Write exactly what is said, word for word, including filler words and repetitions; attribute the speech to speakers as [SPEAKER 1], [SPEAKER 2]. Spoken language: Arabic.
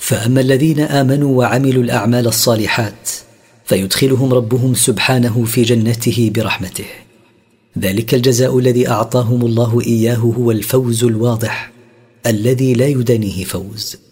[SPEAKER 1] فأما الذين آمنوا وعملوا الأعمال الصالحات فيدخلهم ربهم سبحانه في جنته برحمته. ذلك الجزاء الذي أعطاهم الله إياه هو الفوز الواضح الذي لا يدانيه فوز.